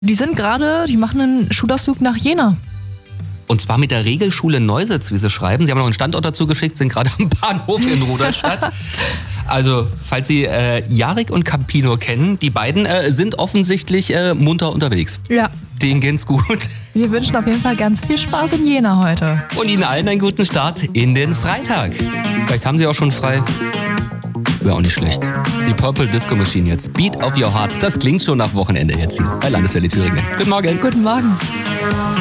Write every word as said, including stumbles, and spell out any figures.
Die sind gerade, die machen einen Schulausflug nach Jena. Und zwar mit der Regelschule Neusitz, wie sie schreiben. Sie haben noch einen Standort dazu geschickt, sind gerade am Bahnhof in Rudolstadt. Also, falls Sie äh, Jarek und Campino kennen, die beiden äh, sind offensichtlich äh, munter unterwegs. Ja. Denen geht's gut. Wir wünschen auf jeden Fall ganz viel Spaß in Jena heute. Und Ihnen allen einen guten Start in den Freitag. Vielleicht haben Sie auch schon frei. Wäre auch nicht schlecht. Die Purple Disco Machine jetzt. Beat of Your Heart. Das klingt schon nach Wochenende jetzt hier bei Landeswelle Thüringen. Guten Morgen. Guten Morgen.